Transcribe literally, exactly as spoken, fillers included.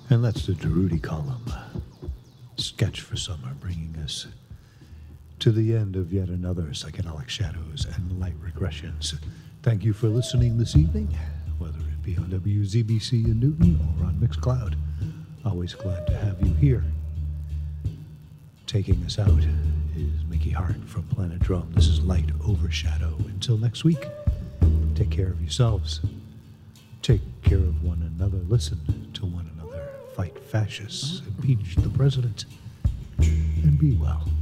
And that's the Durruti column. Sketch for Summer, bringing us to the end of yet another Psychedelic Shadows and Light Regressions. Thank you for listening this evening, whether it be on W Z B C in Newton or on Mixcloud. Always glad to have you here. Taking us out is Mickey Hart from Planet Drum. This is Light Overshadow. Until next week, take care of yourselves. Take care of one another. Listen to one another. Fight fascists. Impeach the president. And be well.